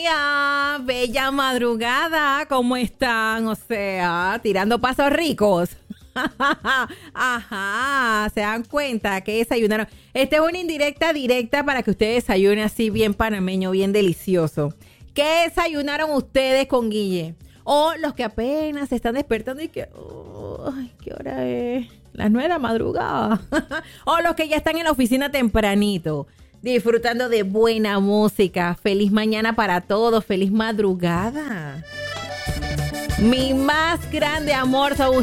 Ya, bella madrugada, ¿cómo están? O sea, tirando pasos ricos. Ajá, se dan cuenta que desayunaron. Esta es una indirecta directa para que ustedes desayunen así bien panameño, bien delicioso. ¿Qué desayunaron ustedes con Guille? O los que apenas se están despertando y que, ay, ¿qué hora es? Las 9 de la madrugada. O los que ya están en la oficina tempranito, disfrutando de buena música. Feliz mañana para todos, feliz madrugada. Mi más grande amor son